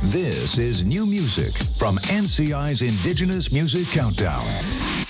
This is new music from NCI's Indigenous Music Countdown.